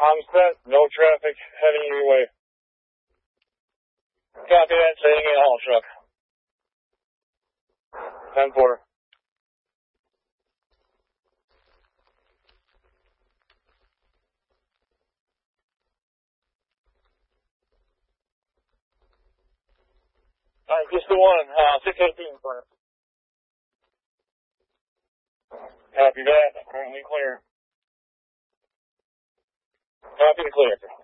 I'm set. No traffic heading your way. Copy that. Staying in haul truck. 10-4. Alright, just the one. 618 for it. Copy that. Currently clear. Copy the clear.